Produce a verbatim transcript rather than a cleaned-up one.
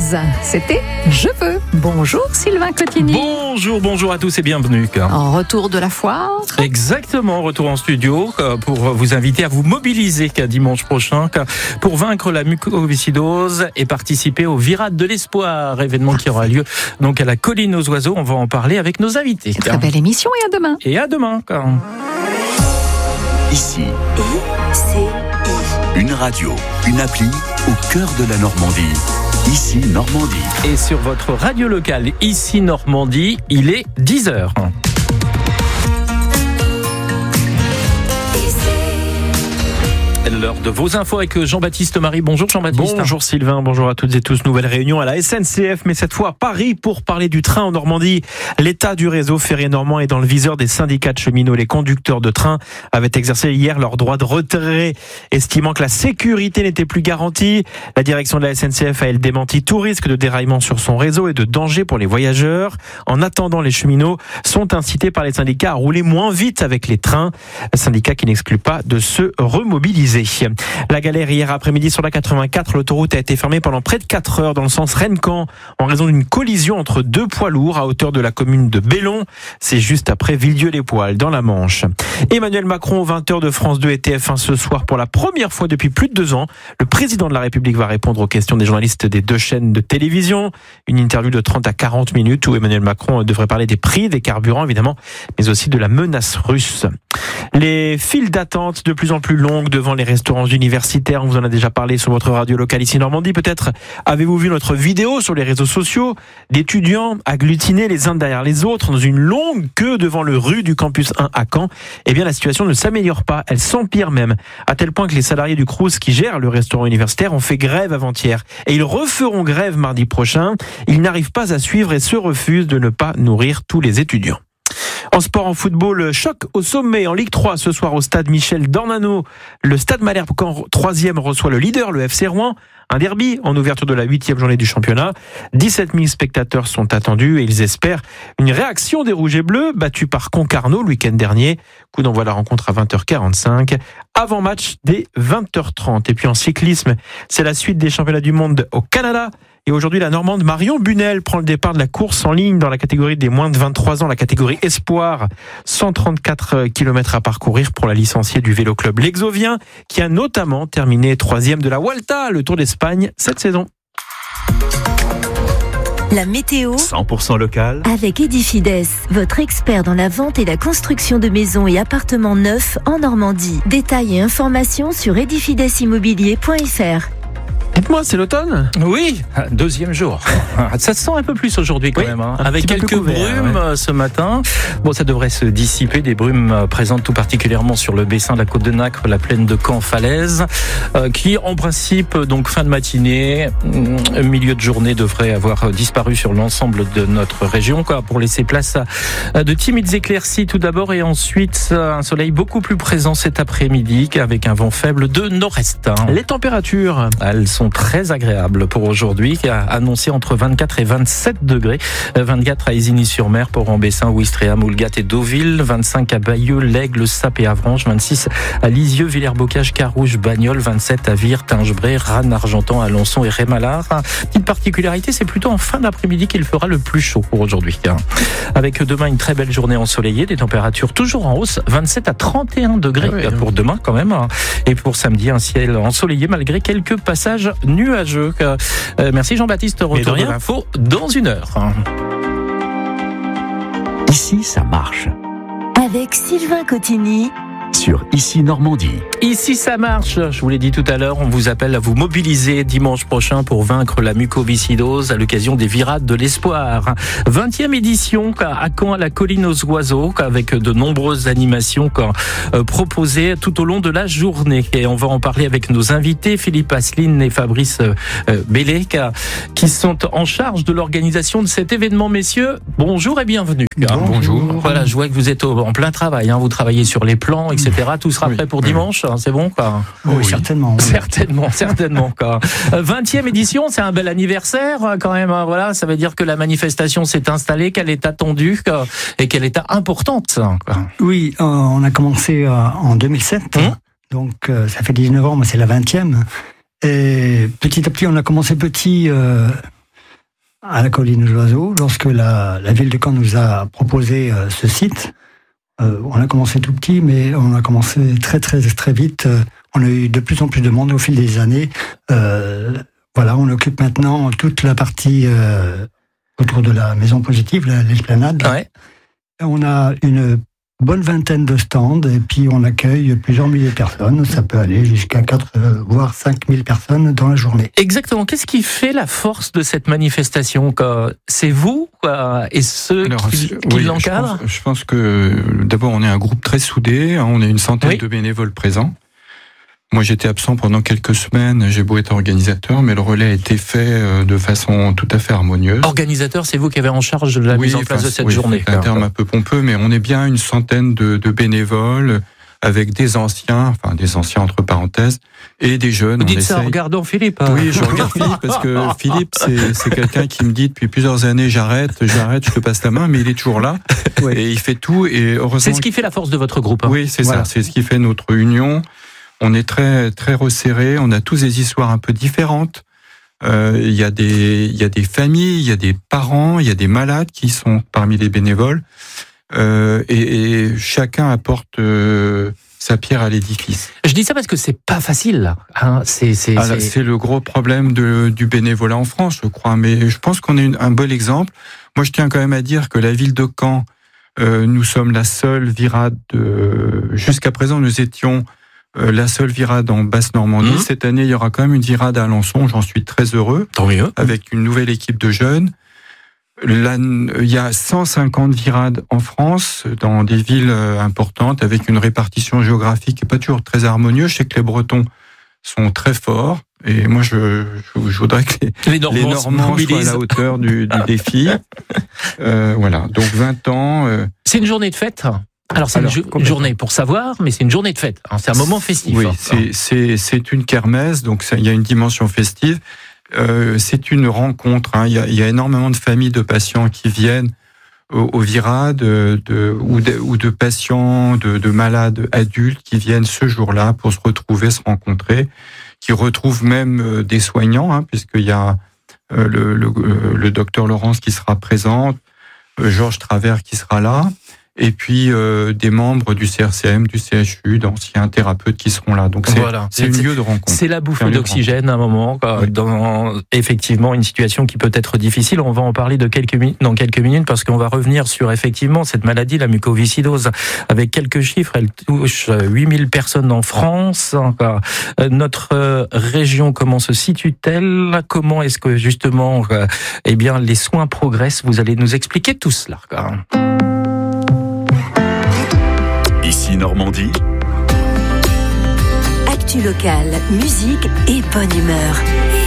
Wiz. C'était Je veux. Bonjour Sylvain Cotigny. Bonjour, bonjour à tous et bienvenue. En retour de la foire. Exactement, retour en studio pour vous inviter à vous mobiliser dimanche prochain pour vaincre la mucoviscidose et participer au Virade de l'Espoir, événement qui aura lieu donc à la Colline aux Oiseaux. On va en parler avec nos invités. Très belle émission et à demain. Et à demain. Ici, I C I. Une radio, une appli au cœur de la Normandie. Ici Normandie. Et sur votre radio locale, Ici Normandie, il est dix heures. L'heure de vos infos avec Jean-Baptiste Marie. Bonjour Jean-Baptiste. Bonjour Sylvain, bonjour à toutes et tous. Nouvelle réunion à la S N C F, mais cette fois à Paris pour parler du train en Normandie. L'état du réseau ferré normand est dans le viseur des syndicats de cheminots. Les conducteurs de train avaient exercé hier leur droit de retrait, estimant que la sécurité n'était plus garantie. La direction de la S N C F a elle démenti tout risque de déraillement sur son réseau et de danger pour les voyageurs. En attendant, les cheminots sont incités par les syndicats à rouler moins vite avec les trains. Syndicats qui n'excluent pas de se remobiliser. La galère hier après-midi sur la quatre-vingt-quatre, l'autoroute a été fermée pendant près de quatre heures dans le sens Rennes-Caen en raison d'une collision entre deux poids lourds à hauteur de la commune de Bellon. C'est juste après Villedieu-les-Poêles dans la Manche. Emmanuel Macron, vingt heures de France deux et T F un ce soir pour la première fois depuis plus de deux ans. Le président de la République va répondre aux questions des journalistes des deux chaînes de télévision. Une interview de trente à quarante minutes où Emmanuel Macron devrait parler des prix, des carburants évidemment, mais aussi de la menace russe. Les files d'attente de plus en plus longues devant les restaurants universitaires, on vous en a déjà parlé sur votre radio locale ici Normandie. Peut-être avez-vous vu notre vidéo sur les réseaux sociaux d'étudiants agglutinés les uns derrière les autres dans une longue queue devant le rue du campus un à Caen. Eh bien, la situation ne s'améliore pas, elle s'empire même, à tel point que les salariés du Crous qui gèrent le restaurant universitaire ont fait grève avant-hier. Et ils referont grève mardi prochain. Ils n'arrivent pas à suivre et se refusent de ne pas nourrir tous les étudiants. En sport, en football, choc au sommet en Ligue trois ce soir au stade Michel Dornano. Le stade Malherbe Caen troisième reçoit le leader, le F C Rouen. Un derby en ouverture de la huitième journée du championnat. dix-sept mille spectateurs sont attendus et ils espèrent une réaction des Rouges et Bleus battus par Concarneau le week-end dernier. Coup d'envoi de la rencontre à vingt heures quarante-cinq. Avant match dès vingt heures trente. Et puis en cyclisme, c'est la suite des championnats du monde au Canada. Et aujourd'hui, la Normande Marion Bunel prend le départ de la course en ligne dans la catégorie des moins de vingt-trois ans, la catégorie Espoir. cent trente-quatre kilomètres à parcourir pour la licenciée du vélo club L'Exovien, qui a notamment terminé troisième de la Vuelta, le Tour d'Espagne, cette saison. La météo cent pour cent local. avec Edifides, votre expert dans la vente et la construction de maisons et appartements neufs en Normandie. Détails et informations sur edifides immobilier point f r. Dites-moi, c'est l'automne ? Oui, deuxième jour. Ça se sent un peu plus aujourd'hui quand Oui, même, hein, un avec petit peu quelques plus couvert, brumes ouais. ce matin. Bon, ça devrait se dissiper, des brumes présentes tout particulièrement sur le bassin de la Côte de Nacre, la plaine de Caen-Falaise, euh, qui en principe, donc fin de matinée, milieu de journée, devrait avoir disparu sur l'ensemble de notre région, quoi, pour laisser place à de timides éclaircies tout d'abord, et ensuite un soleil beaucoup plus présent cet après-midi, avec un vent faible de nord-est. Hein. Les températures ? Elles sont très agréables pour aujourd'hui, qui a annoncé entre vingt-quatre et vingt-sept degrés. vingt-quatre à Isigny-sur-Mer, Port-en-Bessin, Ouistreham, Moulgat et Deauville. vingt-cinq à Bayeux, l'Aigle, Sape et Avranches. vingt-six à Lisieux, Villers-Bocage, Carouge, Bagnols. vingt-sept à Vire, Tingebray, Rannes, Argentan, Alençon et Rémalard. Petite particularité, c'est plutôt en fin d'après-midi qu'il fera le plus chaud pour aujourd'hui. Avec demain une très belle journée ensoleillée, des températures toujours en hausse, vingt-sept à trente et un degrés Ah oui, pour demain quand même. Et pour samedi, un ciel ensoleillé malgré quelques passages nuageux. Euh, merci Jean-Baptiste, retour de, de l'info dans une heure. Ici, ça marche. Avec Sylvain Cotigny Sur Ici Normandie. Ici ça marche, je vous l'ai dit tout à l'heure, on vous appelle à vous mobiliser dimanche prochain pour vaincre la mucoviscidose à l'occasion des Virades de l'Espoir. vingtième édition à Caen, à la Colline aux Oiseaux, avec de nombreuses animations proposées tout au long de la journée. Et on va en parler avec nos invités, Philippe Asseline et Fabrice Bellet, qui sont en charge de l'organisation de cet événement. Messieurs, bonjour et bienvenue. Bonjour. Voilà, je vois que vous êtes en plein travail, hein, vous travaillez sur les plans, et cetera. Tout sera oui, prêt pour oui. dimanche, hein, c'est bon quoi. Oui, oui, certainement. Oui. Certainement, certainement quoi. vingtième édition, c'est un bel anniversaire quand même. Hein, voilà, ça veut dire que la manifestation s'est installée, qu'elle est attendue quoi, et qu'elle est importante. Quoi. Oui, euh, on a commencé euh, en deux mille sept, Mmh. donc euh, ça fait dix-neuf ans, mais c'est la vingtième. Et petit à petit, on a commencé petit. Euh, à la colline aux oiseaux. Lorsque la, la ville de Caen nous a proposé euh, ce site, euh, on a commencé tout petit, mais on a commencé très très très vite. Euh, on a eu de plus en plus de monde au fil des années. Euh, voilà, on occupe maintenant toute la partie euh, autour de la maison positive, la, l'esplanade. Ouais. On a une bonne vingtaine de stands et puis on accueille plusieurs milliers de personnes. Ça peut aller jusqu'à quatre euh, voire cinq mille personnes dans la journée. Exactement. Qu'est-ce qui fait la force de cette manifestation, quoi? C'est vous, quoi, et ceux Alors, qui, qui oui, l'encadrent? je pense, je pense que d'abord on est un groupe très soudé, hein, on est une centaine Oui. de bénévoles présents. Moi j'étais absent pendant quelques semaines, j'ai beau être organisateur, mais le relais a été fait de façon tout à fait harmonieuse. Organisateur, c'est vous qui avez en charge de la oui, mise en place enfin, de cette oui, journée. C'est un terme un peu pompeux, mais on est bien une centaine de, de bénévoles, avec des anciens, enfin des anciens entre parenthèses, et des jeunes. Vous dites on ça en essaye... regardant Philippe. Oui, je regarde Philippe parce que Philippe, c'est, c'est quelqu'un qui me dit depuis plusieurs années, j'arrête, j'arrête, je te passe la main, mais il est toujours là, Oui. et il fait tout, et heureusement... C'est ce qui fait la force de votre groupe. Hein. Oui, c'est Voilà. ça, c'est ce qui fait notre union. On est très très resserrés, on a tous des histoires un peu différentes. Euh, il y a des il y a des familles, il y a des parents, il y a des malades qui sont parmi les bénévoles, euh, et, et chacun apporte euh, sa pierre à l'édifice. Je dis ça parce que c'est pas facile, là. Hein, c'est, c'est, Ah, c'est... c'est le gros problème de, du bénévolat en France, je crois. Mais je pense qu'on est une, un bon exemple. Moi, je tiens quand même à dire que la ville de Caen, euh, nous sommes la seule virade. De... Jusqu'à présent, nous étions euh, la seule virade en Basse-Normandie. Mmh. Cette année, il y aura quand même une virade à Alençon. J'en suis très heureux. Tant mieux. Avec une nouvelle équipe de jeunes. Là, il y a cent cinquante virades en France, dans des villes importantes, avec une répartition géographique qui n'est pas toujours très harmonieuse. Je sais que les Bretons sont très forts, et moi, je, je, je voudrais que les, Les Normands, les Normands soient à la hauteur du, du défi. Euh, voilà, donc vingt ans... Euh... C'est une journée de fête. Alors, c'est Alors, une, jo- une journée pour savoir, mais c'est une journée de fête. Hein, c'est un moment festif. Oui, hein. c'est, c'est, c'est une kermesse, donc ça, il y a une dimension festive. Euh, c'est une rencontre. Hein. Il y a, il y a énormément de familles de patients qui viennent au, au virade, de, de, ou, de, ou de patients, de, de malades adultes qui viennent ce jour-là pour se retrouver, se rencontrer, qui retrouvent même des soignants, hein, puisqu'il y a euh, le, le, le docteur Laurence qui sera présent, euh, Georges Travers qui sera là, et puis euh, des membres du C R C M, du C H U, d'anciens thérapeutes qui seront là. Donc c'est, Voilà. c'est, C'est- un lieu de rencontre. C'est la C'est bouffée un lieu de d'oxygène à un moment, quoi, Oui. dans effectivement une situation qui peut être difficile. On va en parler de quelques minutes, dans quelques minutes, parce qu'on va revenir sur effectivement cette maladie, la mucoviscidose, avec quelques chiffres. Elle touche huit mille personnes en France. Quoi. Euh, Notre euh, région, comment se situe-t-elle? Comment est-ce que justement, euh, eh bien, les soins progressent? Vous allez nous expliquer tout cela. Quoi. Ici Normandie, Actu locale, musique et bonne humeur.